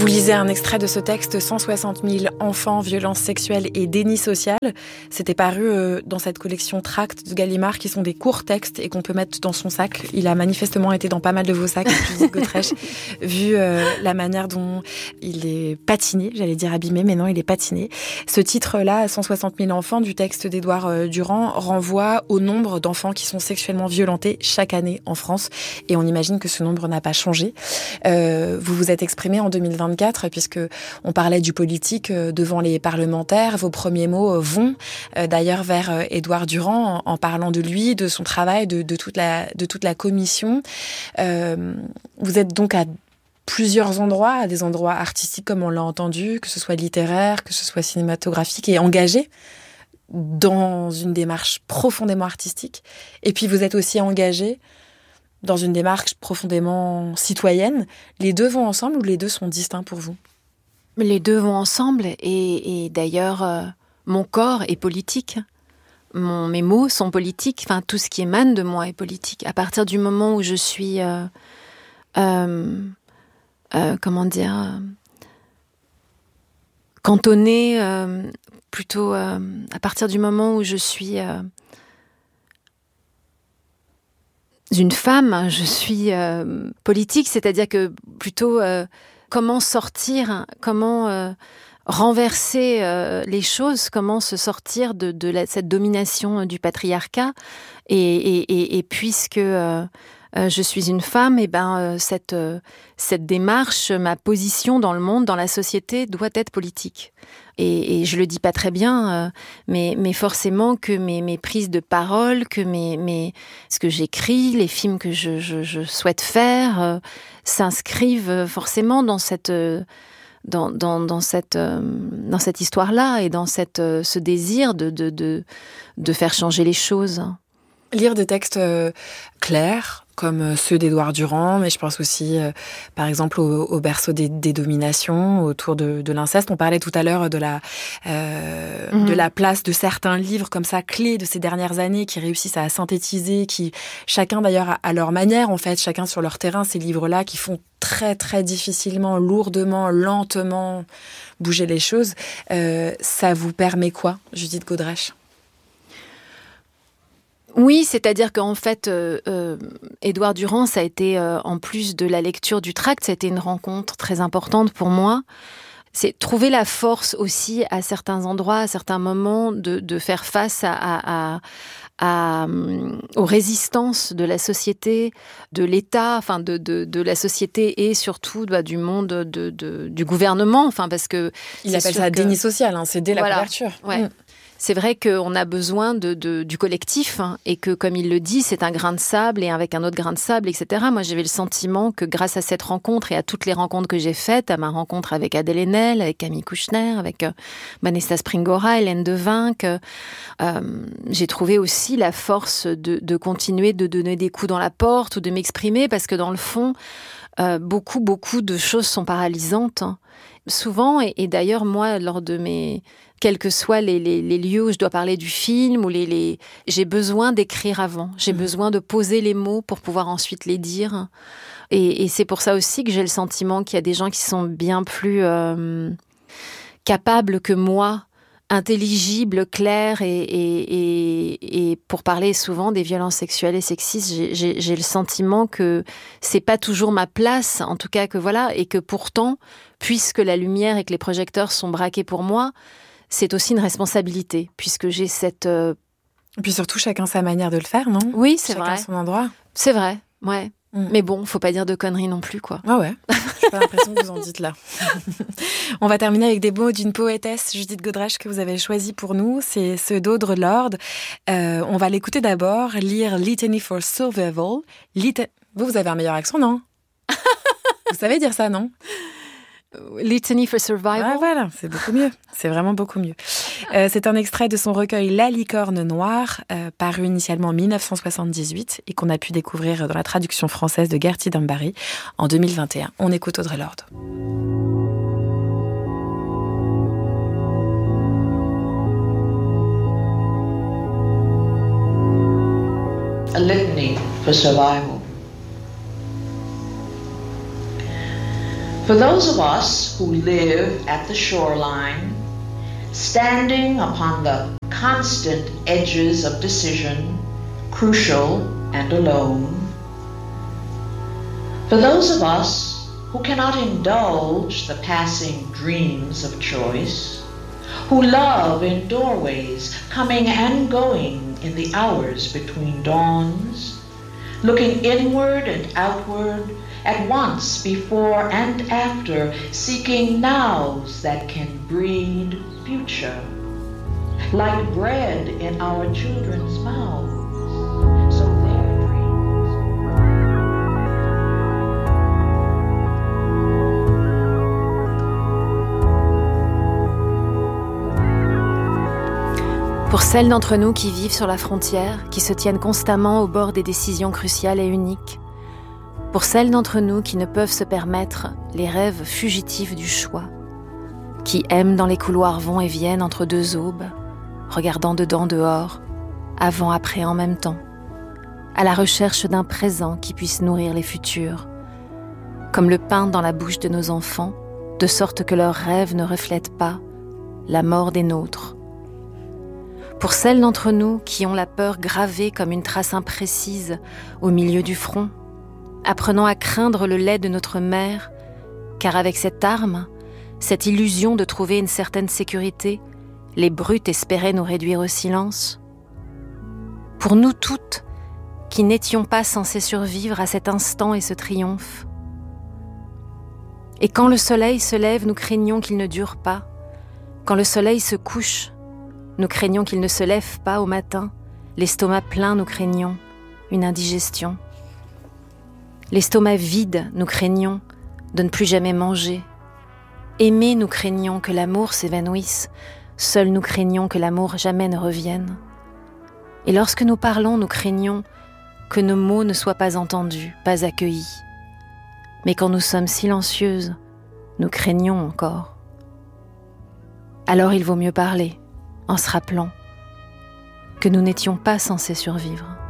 Vous lisez un extrait de ce texte, 160 000 enfants, violences sexuelles et déni social. C'était paru dans cette collection Tracts de Gallimard, qui sont des courts textes et qu'on peut mettre dans son sac. Il a manifestement été dans pas mal de vos sacs, Judith Godrèche, vu la manière dont il est patiné, j'allais dire abîmé, mais non, il est patiné. Ce titre-là, 160 000 enfants, du texte d'Édouard Durand, renvoie au nombre d'enfants qui sont sexuellement violentés chaque année en France. Et on imagine que ce nombre n'a pas changé. Vous vous êtes exprimé en 2024, puisque on parlait du politique devant les parlementaires. Vos premiers mots vont d'ailleurs vers Édouard Durand en parlant de lui, de son travail, de toute la commission. Vous êtes donc à plusieurs endroits, à des endroits artistiques comme on l'a entendu, que ce soit littéraire, que ce soit cinématographique, et engagé dans une démarche profondément artistique. Et puis vous êtes aussi engagé dans une démarche profondément citoyenne. Les deux vont ensemble ou les deux sont distincts pour vous ? Les deux vont ensemble et d'ailleurs, mon corps est politique. Mes mots sont politiques. Enfin, tout ce qui émane de moi est politique. À partir du moment où je suis... cantonnée, plutôt à partir du moment où je suis... une femme, je suis politique, c'est-à-dire que plutôt comment sortir, comment renverser les choses, comment se sortir de cette domination du patriarcat. Et puisque je suis une femme, et cette démarche, ma position dans le monde, dans la société, doit être politique. Et je le dis pas très bien, mais forcément que mes prises de parole, que ce que j'écris, les films que je souhaite faire, s'inscrivent forcément dans cette histoire-là et dans ce désir de faire changer les choses. Lire des textes clairs, comme ceux d'Édouard Durand, mais je pense aussi, par exemple, au berceau des dominations, autour de l'inceste. On parlait tout à l'heure de la place de certains livres comme ça, clés de ces dernières années, qui réussissent à synthétiser, qui, chacun d'ailleurs à leur manière, en fait, chacun sur leur terrain, ces livres-là qui font très, très difficilement, lourdement, lentement bouger les choses. Ça vous permet quoi, Judith Godrèche ? Oui, c'est-à-dire qu'en fait, Édouard Durand, ça a été, en plus de la lecture du tract, ça a été une rencontre très importante pour moi. C'est trouver la force aussi à certains endroits, à certains moments, de faire face aux résistances de la société, de l'État, enfin de la société et surtout du monde du gouvernement, enfin parce que il appelle ça déni social, c'est dès la couverture. Ouais. C'est vrai qu'on a besoin du collectif et que, comme il le dit, c'est un grain de sable et avec un autre grain de sable, etc. Moi, j'avais le sentiment que grâce à cette rencontre et à toutes les rencontres que j'ai faites, à ma rencontre avec Adèle Haenel, avec Camille Kouchner, avec Vanessa Springora, Hélène Devinck, j'ai trouvé aussi la force de continuer de donner des coups dans la porte ou de m'exprimer parce que dans le fond, beaucoup de choses sont paralysantes. Souvent, et d'ailleurs, moi, lors de quels que soient les lieux où je dois parler du film, j'ai besoin d'écrire avant. J'ai besoin de poser les mots pour pouvoir ensuite les dire. Et c'est pour ça aussi que j'ai le sentiment qu'il y a des gens qui sont bien plus capables que moi, intelligibles, clairs, et pour parler souvent des violences sexuelles et sexistes, j'ai le sentiment que c'est pas toujours ma place, en tout cas que voilà, et que pourtant, puisque la lumière et que les projecteurs sont braqués pour moi, c'est aussi une responsabilité, puisque j'ai cette... Et puis surtout, chacun sa manière de le faire, non ? Oui, c'est vrai. Chacun son endroit. C'est vrai, ouais. Mais bon, faut pas dire de conneries non plus, quoi. Ah ouais, j'ai pas l'impression que vous en dites là. On va terminer avec des mots d'une poétesse, Judith Godrèche, que vous avez choisi pour nous. C'est ceux d'Audre Lorde. On va l'écouter d'abord, lire Litany for Survival. Vous avez un meilleur accent, non ? Vous savez dire ça, non ? Litany for Survival. Ah, voilà, c'est beaucoup mieux. C'est vraiment beaucoup mieux. C'est un extrait de son recueil La licorne noire, paru initialement en 1978 et qu'on a pu découvrir dans la traduction française de Gertie Dambary en 2021. On écoute Audre Lorde. A litany for survival. For those of us who live at the shoreline, standing upon the constant edges of decision, crucial and alone. For those of us who cannot indulge the passing dreams of choice, who love in doorways, coming and going in the hours between dawns, looking inward and outward, at once before and after, seeking nows that can breed future, like bread in our children's mouths. So their dreams. Pour celles d'entre nous qui vivent sur la frontière, qui se tiennent constamment au bord des décisions cruciales et uniques, pour celles d'entre nous qui ne peuvent se permettre les rêves fugitifs du choix, qui aiment dans les couloirs vont et viennent entre deux aubes, regardant dedans dehors, avant, après, en même temps, à la recherche d'un présent qui puisse nourrir les futurs, comme le pain dans la bouche de nos enfants, de sorte que leurs rêves ne reflètent pas la mort des nôtres. Pour celles d'entre nous qui ont la peur gravée comme une trace imprécise au milieu du front, apprenant à craindre le lait de notre mère, car avec cette arme, cette illusion de trouver une certaine sécurité, les brutes espéraient nous réduire au silence. Pour nous toutes, qui n'étions pas censées survivre à cet instant et ce triomphe. Et quand le soleil se lève, nous craignons qu'il ne dure pas. Quand le soleil se couche, nous craignons qu'il ne se lève pas au matin. L'estomac plein, nous craignons une indigestion. L'estomac vide, nous craignons de ne plus jamais manger. Aimer, nous craignons que l'amour s'évanouisse. Seuls nous craignons que l'amour jamais ne revienne. Et lorsque nous parlons, nous craignons que nos mots ne soient pas entendus, pas accueillis. Mais quand nous sommes silencieuses, nous craignons encore. Alors il vaut mieux parler, en se rappelant que nous n'étions pas censés survivre.